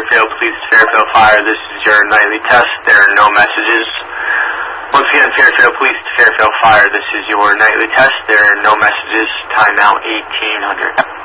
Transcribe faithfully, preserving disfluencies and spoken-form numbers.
Fairfield Police, Fairfield Fire. This is your nightly test. There are no messages. Once again, Fairfield Police, Fairfield Fire. This is your nightly test. There are no messages. Timeout eighteen hundred.